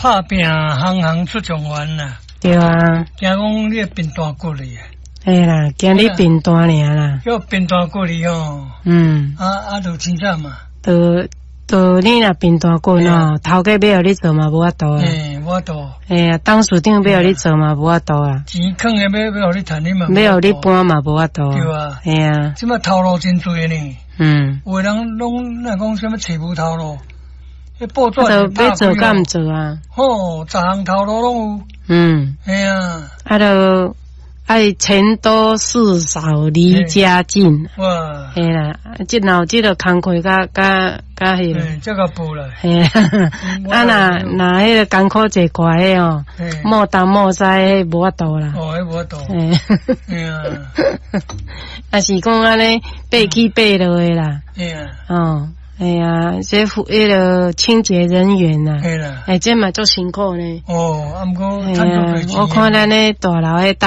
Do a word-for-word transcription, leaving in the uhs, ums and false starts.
拍拼行行出状元啦。 对啊。 惊讲你变大骨哩。 嘿啦，惊你变大尔啦。 叫变大骨哩吼。 嗯。 啊啊，就真正嘛。 就就你若变大骨喏，头家要互你做嘛无法度啦。 诶，无法度。 哎呀，董事长要互你做嘛无法度啦。 钱坑诶，要要互你趁你嘛。 要互你搬嘛无法度。 对啊。 哎呀。 即摆头路真多呢。 嗯。 有诶人拢那讲什么找无头路，迄报纸就要做敢毋做啊？ 吼，十项头路拢有。 嗯。 哎呀。 啊，就爱钱多事少离家近。 哇。 嘿啦，即闹即个工课甲甲甲迄个。 嗯，这个补了。 嘿啊，啊那那迄个艰苦坐怪诶哦，莫东莫西迄无法度啦。 哦，迄无法度。 嘿。 哎呀。 啊是讲安尼爬起爬落诶啦。 哎呀。 哦。哎呀，这迄个清洁人员呐， 哎啦， 哎，这嘛足辛苦呢。 哦，啊，毋过， 哎呀，我看咱咧大楼诶。